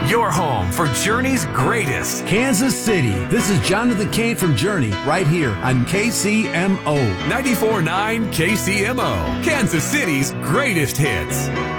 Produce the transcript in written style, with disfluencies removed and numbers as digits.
your home for Journey's greatest. Kansas City. This is Jonathan Kane from Journey, right here on KCMO. 94.9 KCMO, Kansas City's greatest hits.